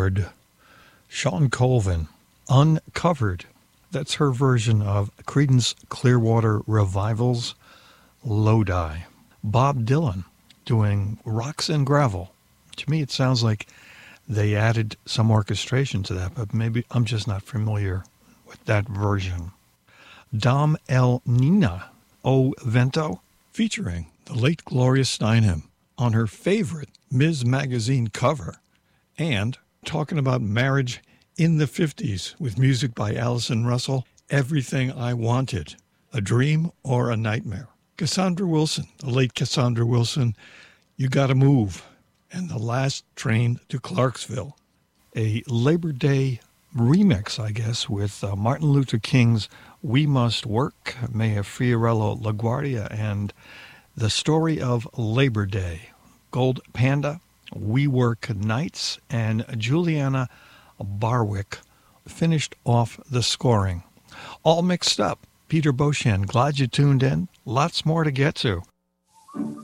Boulevard. Shawn Colvin, Uncovered. That's her version of Creedence Clearwater Revival's Lodi. Bob Dylan doing Rocks and Gravel. To me, it sounds like they added some orchestration to that, but maybe I'm just not familiar with that version. Dom El Nina, O Vento, featuring the late Gloria Steinem on her favorite Ms. Magazine cover, and talking about marriage in the 50s with music by Allison Russell, Everything I Wanted, a Dream or a Nightmare. Cassandra Wilson, the late Cassandra Wilson, You Gotta Move, and The Last Train to Clarksville. A Labor Day remix, I guess, with Martin Luther King's We Must Work, Maya Fiorello LaGuardia, and The Story of Labor Day. Gold Panda, We Work Nights, and Juliana Barwick finished off the scoring. All mixed up. Peter Beauchamp, glad you tuned in. Lots more to get to.